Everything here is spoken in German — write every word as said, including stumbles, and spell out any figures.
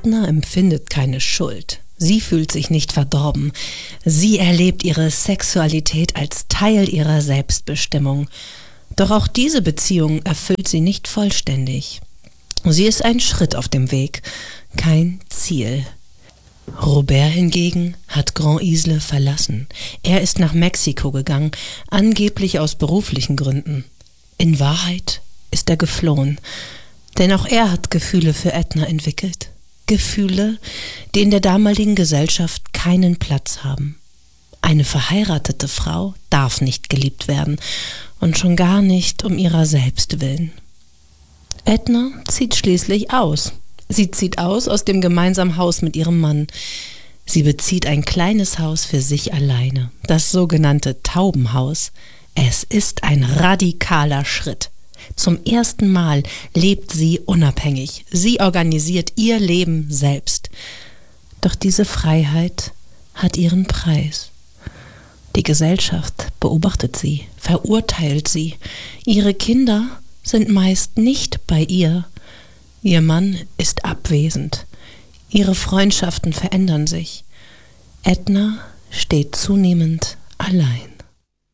Edna empfindet keine Schuld. Sie fühlt sich nicht verdorben. Sie erlebt ihre Sexualität als Teil ihrer Selbstbestimmung. Doch auch diese Beziehung erfüllt sie nicht vollständig. Sie ist ein Schritt auf dem Weg, kein Ziel. Robert hingegen hat Grand Isle verlassen. Er ist nach Mexiko gegangen, angeblich aus beruflichen Gründen. In Wahrheit ist er geflohen, denn auch er hat Gefühle für Edna entwickelt. Gefühle, die in der damaligen Gesellschaft keinen Platz haben. Eine verheiratete Frau darf nicht geliebt werden und schon gar nicht um ihrer selbst willen. Edna zieht schließlich aus. Sie zieht aus aus dem gemeinsamen Haus mit ihrem Mann. Sie bezieht ein kleines Haus für sich alleine, das sogenannte Taubenhaus. Es ist ein radikaler Schritt. Zum ersten Mal lebt sie unabhängig. Sie organisiert ihr Leben selbst. Doch diese Freiheit hat ihren Preis. Die Gesellschaft beobachtet sie, verurteilt sie. Ihre Kinder sind meist nicht bei ihr. Ihr Mann ist abwesend. Ihre Freundschaften verändern sich. Edna steht zunehmend allein.